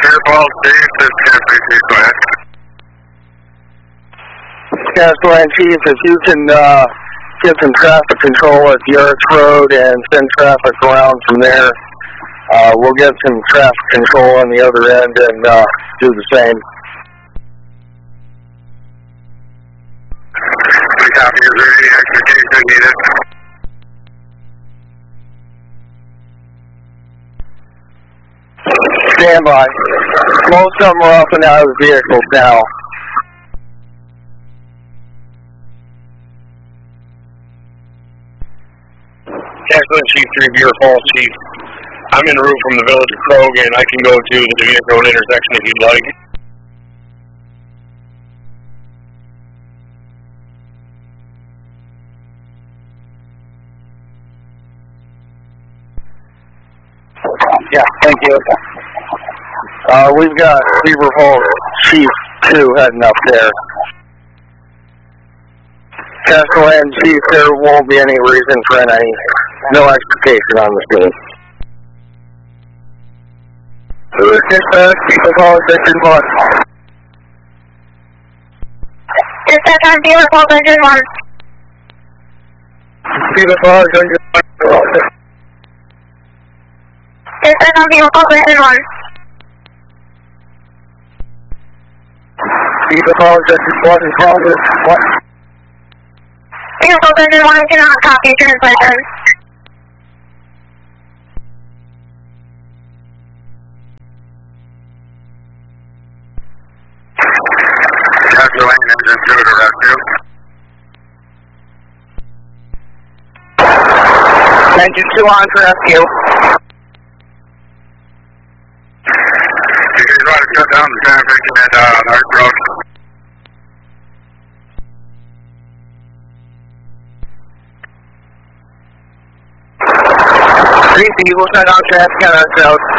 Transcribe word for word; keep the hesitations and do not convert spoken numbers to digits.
Beaver Falls, Chief, this is Cassidy, Chief, go ahead. Castellan Chief, if you can uh, get some traffic control at Yards Road and send traffic around from there, uh, we'll get some traffic control on the other end and uh, do the same. We copy. Is there any extrication needed? Stand by. Most of them are up and out of the vehicles now. Castellan Chief three, Beaver Falls, Chief. I'm en route from the village of Krogan. I can go to the Davina Road intersection if you'd like. Yeah, thank you. Uh, we've got Beaver Falls Chief two heading up there. Castellan Chief, there won't be any reason for any, no extrication on the scene. Dispatch, Beaver Falls, Engine one. Dispatch on Beaver Falls, Engine one. Beaver Falls, Engine one. Dispatch on Beaver Falls, Engine one. Beaver Falls, Engine one is wrong with what? Beaver Falls, Engine one cannot copy translation. Castellan Engine two to rescue. Engine two on for rescue. You can try to shut down the traffic at uh, Yards Road. Three people shut down traffic on Yards Road.